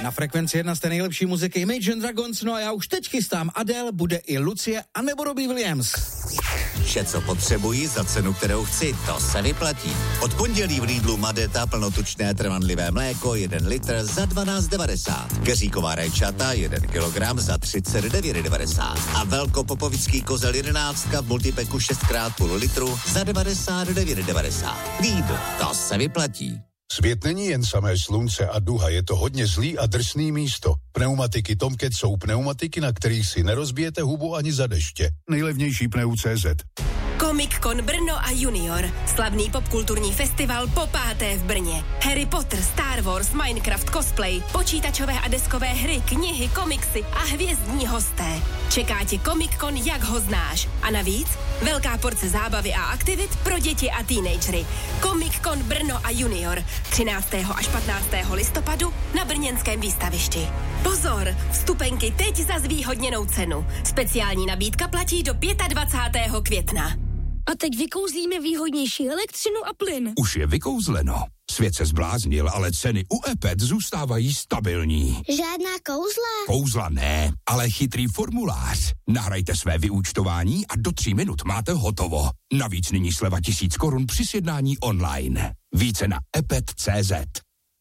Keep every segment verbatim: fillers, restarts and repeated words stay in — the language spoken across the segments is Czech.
Na Frekvenci jedna z té nejlepší muziky Imagine Dragons, no a já už teď chystám Adele, bude i Lucie a nebo Robbie Williams. Vše, co potřebuji za cenu, kterou chci, to se vyplatí. Od pondělí v Lidlu Madeta plnotučné trvanlivé mléko jeden litr za dvanáct devadesát. Keříková rajčata jeden kilogram za třicet devět devadesát. A velkopopovický kozel jedenáctka v multipeku šest krát půl litru za devadesát devět devadesát. Lidl, to se vyplatí. Svět není jen samé slunce a duha, je to hodně zlý a drsný místo. Pneumatiky Tomcat jsou pneumatiky, na kterých si nerozbijete hubu ani za deště. Nejlevnější pneu tečka cé zet. Comic Con Brno a Junior. Slavný popkulturní festival po páté v Brně. Harry Potter, Star Wars, Minecraft, cosplay, počítačové a deskové hry, knihy, komiksy a hvězdní hosté. Čeká tě Comic Con, jak ho znáš. A navíc velká porce zábavy a aktivit pro děti a teenagery. Comic Con Brno a Junior. třináctého až patnáctého listopadu na brněnském výstavišti. Pozor, vstupenky teď za zvýhodněnou cenu. Speciální nabídka platí do dvacátého pátého května. A teď vykouzlíme výhodnější elektřinu a plyn. Už je vykouzleno. Svět se zbláznil, ale ceny u Epet zůstávají stabilní. Žádná kouzla? Kouzla ne, ale chytrý formulář. Nahrajte své vyúčtování a do tří minut máte hotovo. Navíc nyní sleva tisíc korun při sjednání online. Více na epet tečka cé zet.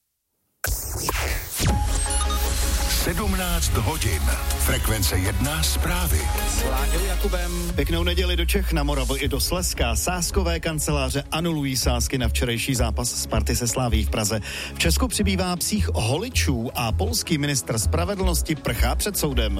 sedmnáct hodin. Frekvence jedna zprávy. S Láďou Jakubem. Pěknou neděli do Čech, na Moravu i do Slezska. Sázkové kanceláře anulují sázky na včerejší zápas Sparty se Slaví v Praze. V Česku přibývá psích holičů a polský ministr spravedlnosti prchá před soudem.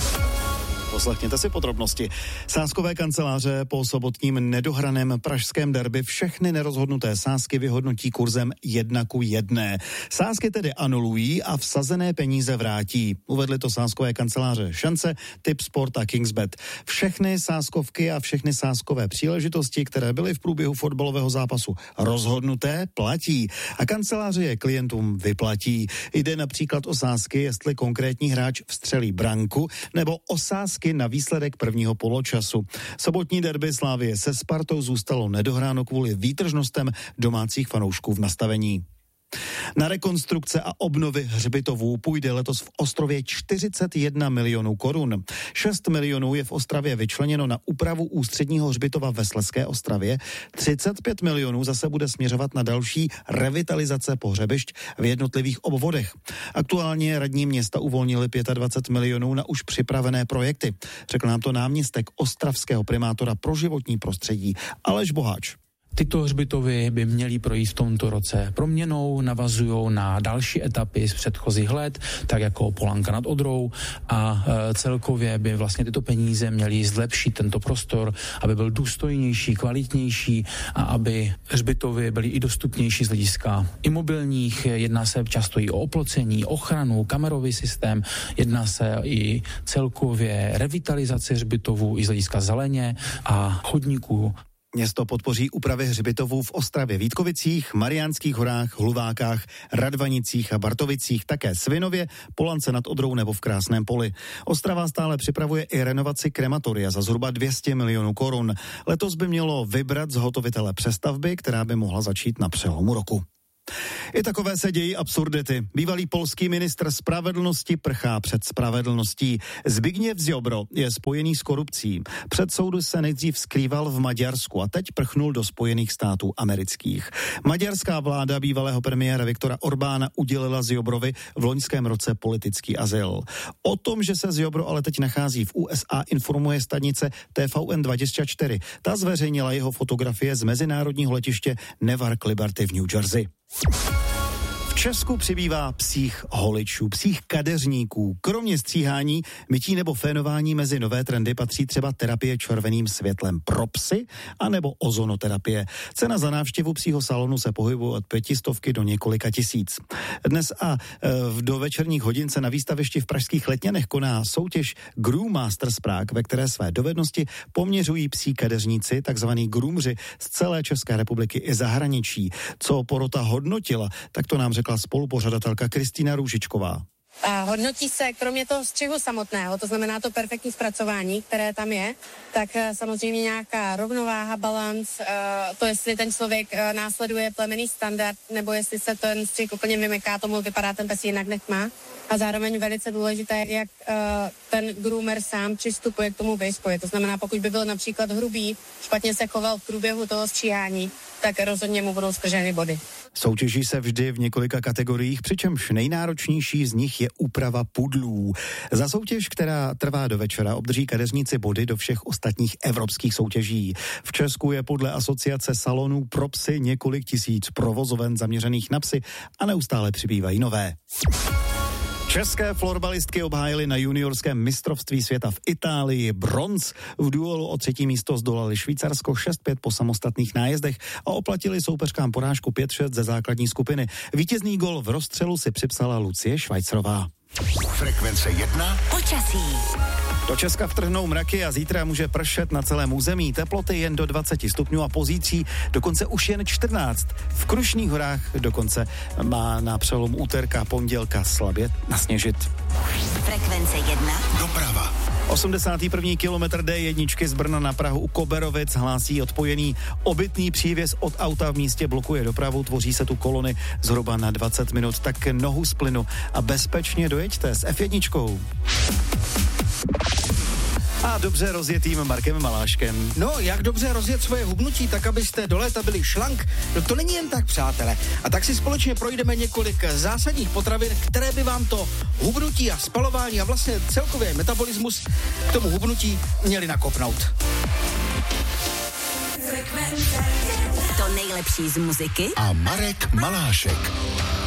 Poslechněte si podrobnosti. Sázkové kanceláře po sobotním nedohraném pražském derby všechny nerozhodnuté sázky vyhodnotí kurzem jedna ku jedné. Sázky tedy anulují a vsazené peníze vrátí. Uvedly to sázkové kanceláře Šance, Tipsport a Kingsbet. Všechny sázkovky a všechny sázkové příležitosti, které byly v průběhu fotbalového zápasu rozhodnuté, platí. A kanceláře je klientům vyplatí. Jde například o sázky, jestli konkrétní hráč vstřelí branku, nebo o sázky na výsledek prvního poločasu. Sobotní derby Slávie se Spartou zůstalo nedohráno kvůli výtržnostem domácích fanoušků v nastavení. Na rekonstrukce a obnovy hřbitovů půjde letos v Ostrově čtyřicet jedna milionů korun. šest milionů je v Ostravě vyčleněno na úpravu ústředního hřbitova ve Slezské Ostravě, třicet pět milionů zase bude směřovat na další revitalizace pohřebišť v jednotlivých obvodech. Aktuálně radní města uvolnili dvacet pět milionů na už připravené projekty. Řekl nám to náměstek ostravského primátora pro životní prostředí Aleš Boháč. Tyto hřbitovy by měly projít v tomto roce proměnou, navazují na další etapy z předchozích let, tak jako Polanka nad Odrou a e, celkově by vlastně tyto peníze měly zlepšit tento prostor, aby byl důstojnější, kvalitnější a aby hřbitovy byly i dostupnější z hlediska imobilních. Jedná se často i o oplocení, ochranu, kamerový systém, jedná se i celkově revitalizace hřbitovů i z hlediska zeleně a chodníků. Město podpoří úpravy hřbitovů v Ostravě, Vítkovicích, Mariánských horách, Hluvákách, Radvanicích a Bartovicích, také Svinově, Polance nad Odrou nebo v Krásném Poli. Ostrava stále připravuje i renovaci krematoria za zhruba dvě stě milionů korun. Letos by mělo vybrat zhotovitele přestavby, která by mohla začít na přelomu roku. I takové se dějí absurdity. Bývalý polský ministr spravedlnosti prchá před spravedlností. Zbigněv Ziobro je spojený s korupcí. Před soudu se nejdřív skrýval v Maďarsku a teď prchnul do Spojených států amerických. Maďarská vláda bývalého premiéra Viktora Orbána udělila Ziobrovi v loňském roce politický azyl. O tom, že se Ziobro ale teď nachází v U S A, informuje stanice T V N dvacet čtyři. Ta zveřejnila jeho fotografie z mezinárodního letiště Newark Liberty v New Jersey. V Česku přibývá psích holičů, psích kadeřníků. Kromě stříhání, mytí nebo fénování mezi nové trendy patří třeba terapie červeným světlem pro psy anebo ozonoterapie. Cena za návštěvu psího salonu se pohybuje od pětistovky do několika tisíc. Dnes a e, do večerních hodin se na výstavišti v pražských Letňanech koná soutěž Groom Masters Prague, ve které své dovednosti poměřují psí kadeřníci, takzvaný groomři z celé České republiky i zahraničí. Co porota hodnotila, tak to nám řekla spolupořadatelka Kristýna Růžičková. A hodnotí se, kromě toho střihu samotného, to znamená to perfektní zpracování, které tam je, tak samozřejmě nějaká rovnováha, balans, to, jestli ten člověk následuje plemenný standard, nebo jestli se ten střih úplně vymyká, tomu vypadá ten pes jinak, než má. A zároveň velice důležité, jak ten groomer sám přistupuje k tomu výskoji. To znamená, pokud by byl například hrubý, špatně se choval v průběhu toho stříhání, tak rozhodně mu budou skrženy body. Soutěží se vždy v několika kategoriích, přičemž nejnáročnější z nich je úprava pudlů. Za soutěž, která trvá do večera, obdrží kadeřníci body do všech ostatních evropských soutěží. V Česku je podle asociace salonů pro psy několik tisíc provozoven zaměřených na psy a neustále přibývají nové. České florbalistky obhájily na juniorském mistrovství světa v Itálii bronz. V duelu o třetí místo zdolali Švýcarsko šest pět po samostatných nájezdech a oplatili soupeřkám porážku pět šest ze základní skupiny. Vítězný gol v rozstřelu si připsala Lucie Švajcarová. Frekvence jedna. Počasí. Do Česka vtrhnou mraky a zítra může pršet na celém území. Teploty jen do dvacet stupňů a pozítří dokonce už jen čtrnáct. V Krušných horách dokonce má na přelom úterka a pondělka slabě nasněžit. Frekvence jedna. Doprava. osmdesátý první kilometr D jedna z Brna na Prahu u Koberovic hlásí odpojený obytný přívěs od auta v místě blokuje dopravu, tvoří se tu kolony zhruba na dvacet minut, tak nohu z plynu a bezpečně dojeďte s F jedna. A dobře rozjetým Markem Maláškem. No, jak dobře rozjet svoje hubnutí, tak abyste do léta byli šlank, no to není jen tak, přátelé. A tak si společně projdeme několik zásadních potravin, které by vám to hubnutí a spalování a vlastně celkově metabolismus k tomu hubnutí měli nakopnout. To nejlepší z muziky A Marek Malášek.